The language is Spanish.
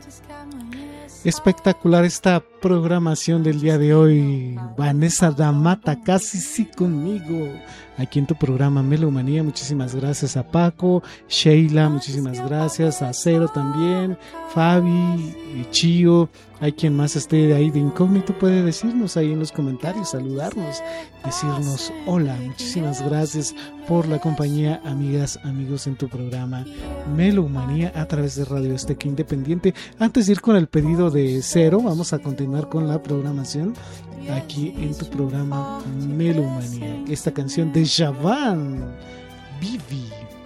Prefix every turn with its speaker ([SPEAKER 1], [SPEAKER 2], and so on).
[SPEAKER 1] Espectacular esta programación del día de hoy. Vanessa Damata, casi sí conmigo, aquí en tu programa Melomanía. Muchísimas gracias a Paco, Sheila, muchísimas gracias a Cero también, Fabi, Chío. Hay quien más esté ahí de incógnito, puede decirnos ahí en los comentarios, saludarnos, decirnos hola. Muchísimas gracias por la compañía, amigas, amigos, en tu programa Melomanía a través de Radio Azteca Independiente. Antes de ir con el pedido de Cero, vamos a continuar con la programación aquí en tu programa Melomanía. Esta canción de Javan, Vivi.